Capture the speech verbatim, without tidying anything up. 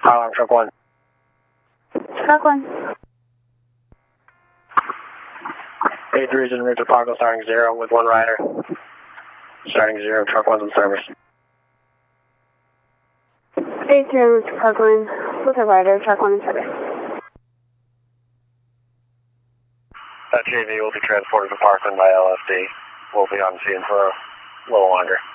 Fire alarm, truck one. Truck one. eight three is en route to Parkville, starting zero with one rider. Starting zero, truck one's in service. eight three en route to Parkland with a rider, truck one in service. That J V will be transported to Parkland by L S D. We'll be on scene for a little longer.